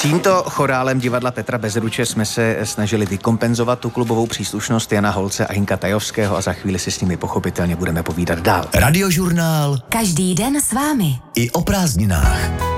Tímto chorálem divadla Petra Bezruče jsme se snažili vykompenzovat tu klubovou příslušnost Jana Holce a Hinka Tajovského a za chvíli si s nimi pochopitelně budeme povídat dál. Radiožurnál. Každý den s vámi. I o prázdninách.